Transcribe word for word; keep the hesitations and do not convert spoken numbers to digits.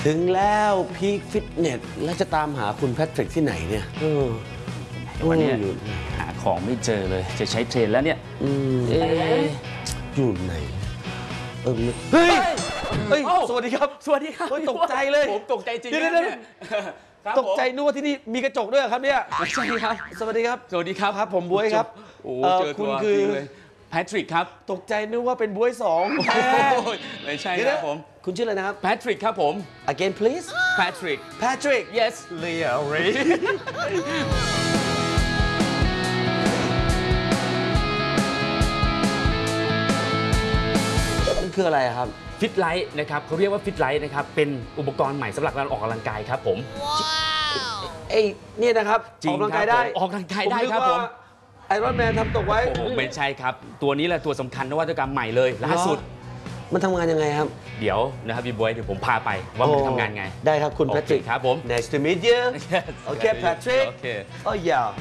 ถึงแล้วพีคฟิตเนสแล้วจะตามหาคุณแพทริกที่ไหนเนี่ยเออวันนี้หาของไม่เจอเลยจะใช้เทรนแล้วเนี่ยอืมเอ๊ะอยู่ไหนเออเฮ้ยเฮ้ยสวัสดีครับสวัสดีครับเฮ้ยตกใจเลยผมตกใจจริงเดี๋ยวนะเดี๋ยวเนี่ยครับตกใจนึกว่าที่นี่มีกระจกด้วยเหรอครับเนี่ยผมใช่ครับสวัสดีครับสวัสดีครับครับผมบ๊วยครับโอ้เอ่อเจอคุตัณวคือจริงเลยแพทริกครับตกใจนึกว่าเป็นบ๊วยสองโอ้ยไม่ใช่เดี๋ยวครันะบผมคุณชื่ออะไรนะครับแพทริกครับผม again please แพทริก Patrick yes เลียวรีมันคืออะไรอะครับฟิตไลท์นะครับเขาเรียกว่าฟิตไลท์นะครับเป็นอุปกรณ์ใหม่สำหรับการออกกำลังกายครับผมเอ้ยเนี่ยนะครับจริอง อกกำลังคการัยบได้ผมออกกำลังกายได้ครับผมไอรอนแมนทำตกไว้โอ้โหไม่ใช่ครับ ตัวนี้แหละตัวสำคัญนวัตกรรมใหม่เลยล่าสุดมันทำงานยังไงครับเดี๋ยวนะครับพี่บอยเดี๋ยวผมพาไปว่ามันทำงานไงได้ครับคุณโอแพเคทริกครับผม Nice to meet you โอเค Patrick โอเค Oh yeah